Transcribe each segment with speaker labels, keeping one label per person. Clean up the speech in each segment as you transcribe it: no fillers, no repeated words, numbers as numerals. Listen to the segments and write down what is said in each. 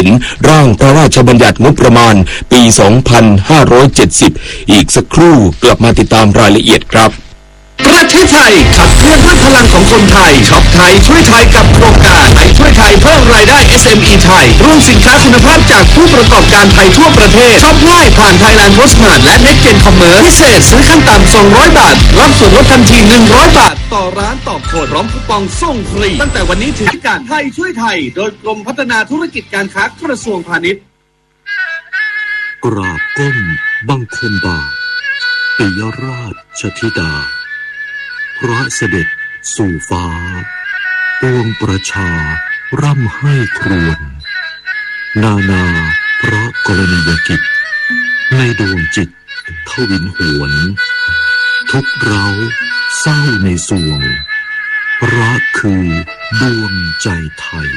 Speaker 1: ร่างพระราชบัญญัติงบประมาณปี 2570 อีกสักครู่กลับมาติดตามรายละเอียดครับ
Speaker 2: ประเทศไทยขับเคลื่อนด้วยพลังของคนไทยช็อปไทยช่วยไทยกับโครงการไทยช่วยไทยเพิ่มรายได้ SME ไทยรวมสินค้าคุณภาพจากผู้ประกอบการไทยทั่วประเทศช็อปง่ายผ่าน Thailand Postmart และ Next Gen Commerce พิเศษซื้อขั้นต่ำ200 บาทรับส่วนลดทันที100 บาทต่อร้านต่อคนพร้อมคูปองส่งฟรีตั้งแต่วันนี้ถึงการไทยช่วยไทยโดยกรมพัฒนาธุรกิจการค้ากระทรวงพาณิชย์
Speaker 3: กราบก้มบังคมบาทปิยราชธิดาพระเสด็จสู่ฟ้าปวงประชาร่ำให้ครวญนานาพระกรณียกิจในดวงจิตทวินหวนทุกเราเศร้าในสวงรักคือดวงใจไทย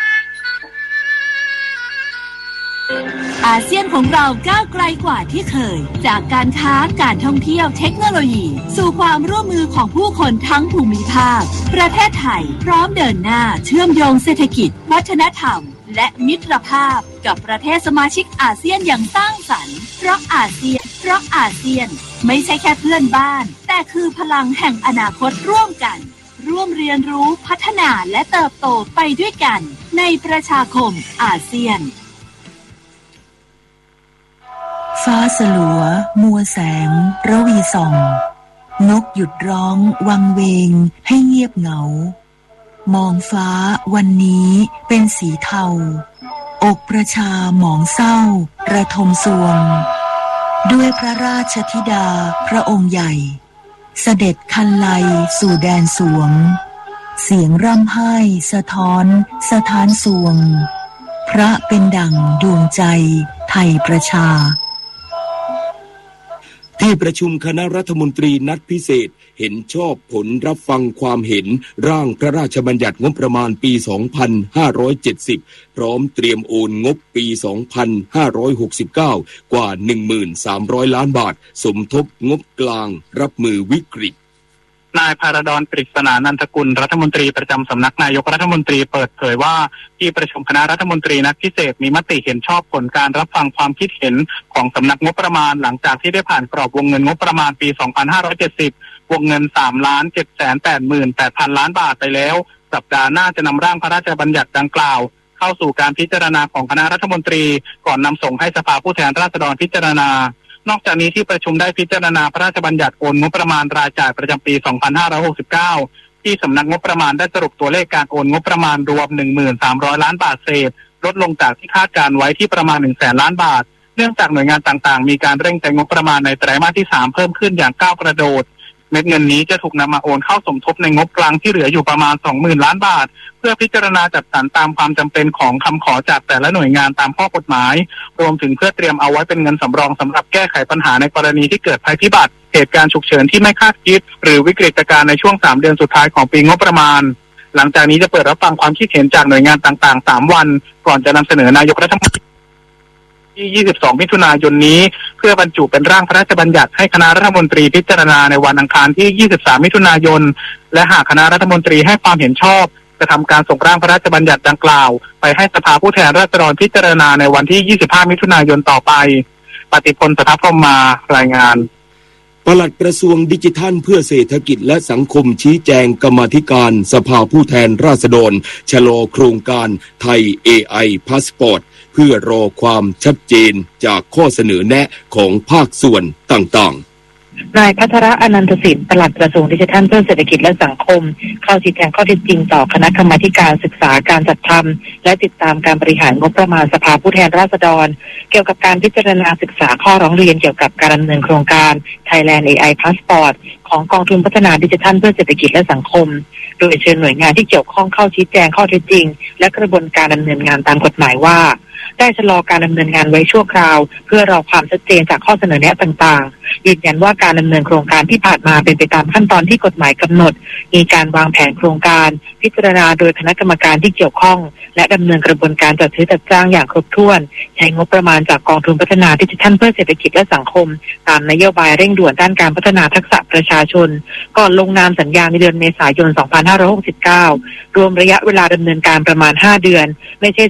Speaker 4: อาเซียนของเราก้าวไกลกว่าที่เคยจากการค้าการท่องเที่ยวเทคโนโลยีสู่ความร่วมมือของผู้คนทั้งภูมิภาคประเทศไทยพร้อมเดินหน้าเชื่อมโยงเศรษฐกิจวัฒนธรรมและมิตรภาพกับประเทศสมาชิกอาเซียนอย่างสร้างสรรค์เพราะอาเซียนไม่ใช่แค่เพื่อนบ้านแต่คือพลังแห่งอนาคตร่วมกันร่วมเรียนรู้พัฒนาและเติบโตไปด้วยกันในประชาคมอาเซียน
Speaker 5: ฟ้าสลัวมัวแสงระวีส่องนกหยุดร้องวังเวงให้เงียบเหงามองฟ้าวันนี้เป็นสีเทาอกประชาหมองเศร้าระทมสวงด้วยพระราชธิดาพระองค์ใหญ่เสด็จคันไลสู่แดนสวงเสียงร่ำไห้สะท้อนสถานสวงพระเป็นดั่งดวงใจไทยประชา
Speaker 1: ที่ประชุมคณะรัฐมนตรีนัดพิเศษเห็นชอบผลรับฟังความเห็นร่างพระราชบัญญัติงบประมาณปี 2570 พร้อมเตรียมโอนงบปี 2569 กว่า 13,000 ล้านบาทสมทบงบกลางรับมือวิกฤต
Speaker 6: นายภารดร ปริศนานันทกุลรัฐมนตรีประจำสำนักนายกรัฐมนตรีเปิดเผยว่าที่ประชุมคณะรัฐมนตรีนัดพิเศษมีมติเห็นชอบผลการรับฟังความคิดเห็นของสำนักงบประมาณหลังจากที่ได้ผ่านกรอบวงเงินงบประมาณปี 2570 วงเงิน 3,788,000 ล้านบาทไปแล้วสัปดาห์หน้าจะนำร่างพระราชบัญญัติดังกล่าวเข้าสู่การพิจารณาของคณะรัฐมนตรีก่อนนำส่งให้สภาผู้แทนราษฎรพิจารณานอกจากนี้ที่ประชุมได้พิจารณาพระราชบัญญัติโอนงบประมาณรายจ่ายประจำปี 2569 ที่สำนักงบประมาณได้สรุปตัวเลขการโอนงบประมาณรวม 13,000 ล้านบาทเศษลดลงจากที่คาดการไว้ที่ประมาณ 100,000 ล้านบาทเนื่องจากหน่วยงานต่างๆมีการเร่งจ่ายงบประมาณในไตรมาสที่ 3 เพิ่มขึ้นอย่างก้าวกระโดดเม็ดเงินนี้จะถูกนำมาโอนเข้าสมทบในงบกลางที่เหลืออยู่ประมาณ 20,000 ล้านบาทเพื่อพิจารณาจัดสรรตามความจำเป็นของคำขอจากแต่ละหน่วยงานตามข้อกฎหมายรวมถึงเพื่อเตรียมเอาไว้เป็นเงินสำรองสำหรับแก้ไขปัญหาในกรณีที่เกิดภัยพิบัติเหตุการณ์ฉุกเฉินที่ไม่คาดคิดหรือวิกฤตการณ์ในช่วง3 เดือนสุดท้ายของปีงบประมาณหลังจากนี้จะเปิดรับฟังความคิดเห็นจากหน่วยงานต่างๆ3 วันก่อนจะนำเสนอนายกรัฐมนตรีที่ 22 มิถุนายนนี้เพื่อบรรจุเป็นร่างพระราชบัญญัติให้คณะรัฐมนตรีพิจารณาในวันอังคารที่ 23 มิถุนายนและหากคณะรัฐมนตรีให้ความเห็นชอบจะทำการส่งร่างพระราชบัญญัติดังกล่าวไปให้สภาผู้แทนราษฎรพิจารณาในวันที่ 25 มิถุนายนต่อไปปฏิพล สถาพรหมมารายงาน
Speaker 1: ปลัดกระทรวงดิจิทัลเพื่อเศรษฐกิจและสังคมชี้แจงกรรมาธิการสภาผู้แทนราษฎรชะลอโครงการไทย AI พาสปอร์ตเพื่อรอความชัดเจนจากข้อเสนอแนะของภาคส่วนต่างๆ
Speaker 7: นายภัทรอนันตสิทธิ์ปลัดกระทรวงดิจิทัลเพื่อเศรษฐกิจและสังคมเข้าชี้แจงข้อเท็จจริงต่อคณะกรรมาการศึกษาการจัดทำและติดตามการบริหารงบประมาณสภาผู้แทนราษฎรเกี่ยวกับการพิจารณาศึกษาข้อร้องเรียนเกี่ยวกับการดำเนินโครงการ Thailand AI Passport ของกองทุนพัฒนาดิจิทัลเพื่อเศรษฐกิจและสังคมโดยเชิญหน่วยงานที่เกี่ยวข้องเข้าชี้แจงข้อเท็จจริงและกระบวนการดำเนินงานตามกฎหมายว่าได้ชะลอการดำเนินงานไว้ชั่วคราวเพื่อรอความชัดเจนจากข้อเสนอแนะต่างๆยืนยันว่าการดำเนินโครงการที่ผ่านมาเป็นไปตามขั้นตอนที่กฎหมายกำหนดมีการวางแผนโครงการพิจารณาโดยคณะกรรมการที่เกี่ยวข้องและดำเนินกระบวนการจัดซื้อจัดจ้างอย่างครบถ้วนใช้งบประมาณจากกองทุนพัฒนาดิจิทัลเพื่อเศรษฐกิจและสังคมตามนโยบายเร่งด่วนด้านการพัฒนาทักษะประชาชนก่อนลงนามสัญญาในเดือนเมษายน 2569รวมระยะเวลาดำเนินการประมาณ5 เดือนไม่ใช่